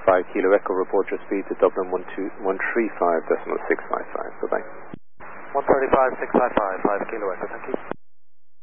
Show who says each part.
Speaker 1: 5 Kilo Echo, report your speed to Dublin 135.655. Bye-bye.
Speaker 2: 135.655, 5 Kilo Echo, thank you.